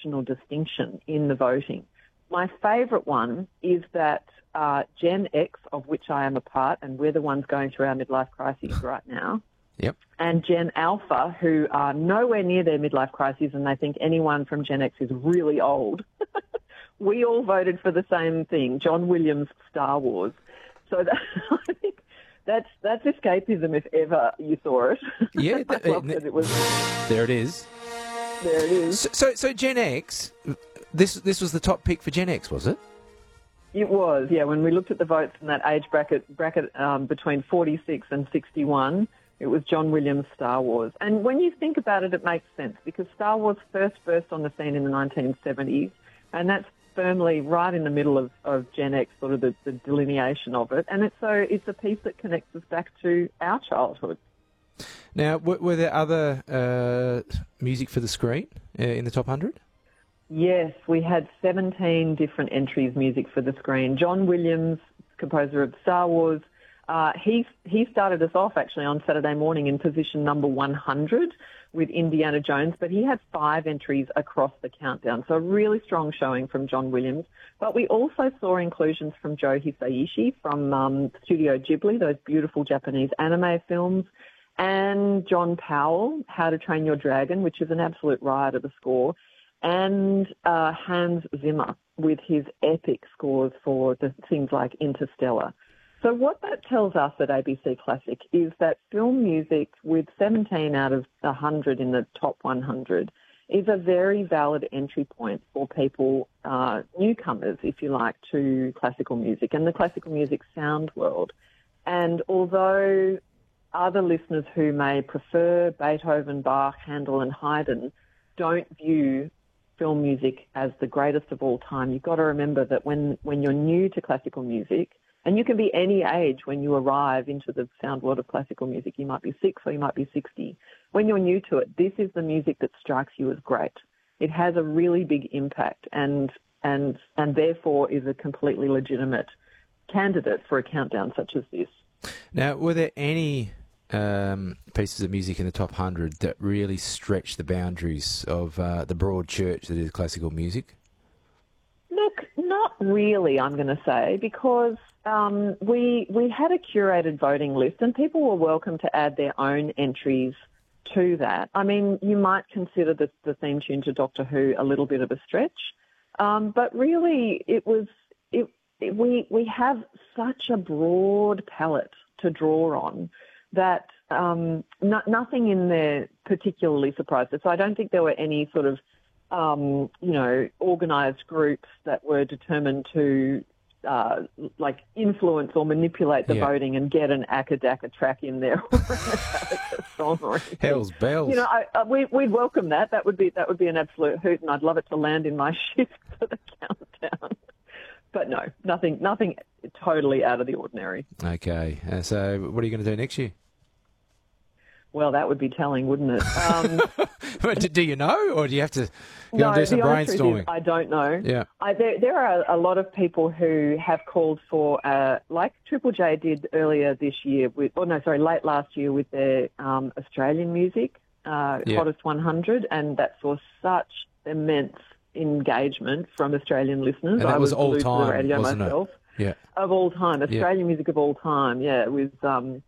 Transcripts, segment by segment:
regional distinction in the voting. My favourite one is that Gen X, of which I am a part, and we're the ones going through our midlife crises right now, Yep. and Gen Alpha, who are nowhere near their midlife crises and they think anyone from Gen X is really old. We all voted for the same thing, John Williams' Star Wars. So I think that's escapism if ever you saw it. Yeah, I love that it was. There it is. There it is. So Gen X, this was the top pick for Gen X, was it? It was, yeah. When we looked at the votes in that age bracket between 46 and 61, it was John Williams' Star Wars. And when you think about it, it makes sense because Star Wars first burst on the scene in the 1970s, and that's firmly right in the middle of Gen X, sort of the delineation of it. And it's a piece that connects us back to our childhood. Now, were there other music for the screen in the top 100? Yes, we had 17 different entries, music for the screen. John Williams, composer of Star Wars, he started us off actually on Saturday morning in position number 100 with Indiana Jones, but he had 5 entries across the countdown. So a really strong showing from John Williams. But we also saw inclusions from Joe Hisaishi from Studio Ghibli, those beautiful Japanese anime films, and John Powell, How to Train Your Dragon, which is an absolute riot of a score, and Hans Zimmer with his epic scores for the things like Interstellar. So what that tells us at ABC Classic is that film music with 17 out of 100 in the top 100 is a very valid entry point for people, newcomers, if you like, to classical music and the classical music sound world. And although other listeners who may prefer Beethoven, Bach, Handel and Haydn don't view film music as the greatest of all time, you've got to remember that when you're new to classical music, and you can be any age when you arrive into the sound world of classical music. You might be 6 or you might be 60. When you're new to it, this is the music that strikes you as great. It has a really big impact and therefore is a completely legitimate candidate for a countdown such as this. Now, were there any pieces of music in the top 100 that really stretched the boundaries of the broad church that is classical music? Look, not really, I'm going to say, because we had a curated voting list and people were welcome to add their own entries to that. I mean, you might consider the theme tune to Doctor Who a little bit of a stretch, but really we have such a broad palette to draw on that nothing in there particularly surprised us. So I don't think there were any sort of organised groups that were determined to influence or manipulate the voting and get an Akadaka track in there or a Metallica song or anything. Hell's bells. We'd welcome that. That would be an absolute hoot, and I'd love it to land in my shift for the countdown. But no, nothing totally out of the ordinary. Okay, so what are you going to do next year? Well, that would be telling, wouldn't it? Do you know, or do you have to No, do some the honest truth brainstorming? is I don't know. Yeah. There are a lot of people who have called for, like Triple J did earlier this year, late last year with their Australian music, Hottest 100, and that saw such immense engagement from Australian listeners. And that was all glued to time, the radio wasn't myself. it? Yeah. Of all time, Australian music of all time. Yeah, it was.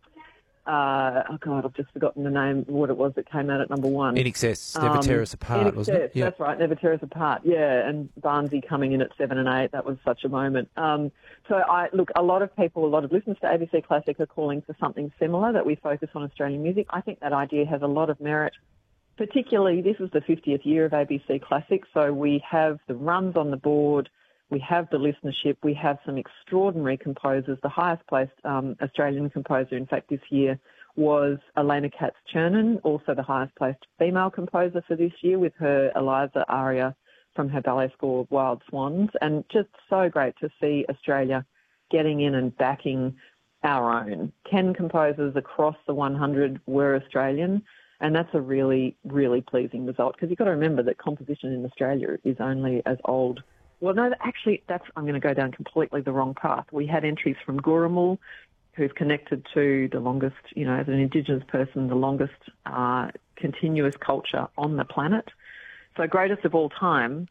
I've just forgotten the name, what it was that came out at number 1. In Excess, Never Tear Us Apart, wasn't it? Yeah. That's right, Never Tear Us Apart, yeah, and Barnsey coming in at 7 and 8, that was such a moment. A lot of people, a lot of listeners to ABC Classic are calling for something similar, that we focus on Australian music. I think that idea has a lot of merit, particularly this is the 50th year of ABC Classic, so we have the runs on the board, we have the listenership, we have some extraordinary composers. The highest placed Australian composer, in fact, this year was Elena Katz-Chernin, also the highest placed female composer for this year with her Eliza aria from her ballet score Wild Swans. And just so great to see Australia getting in and backing our own. 10 composers across the 100 were Australian, and that's a really, really pleasing result because you've got to remember that composition in Australia is only as old. Well, no, actually, I'm going to go down completely the wrong path. We had entries from Gurrumul, who's connected to the longest, as an Indigenous person, the longest continuous culture on the planet. So greatest of all time,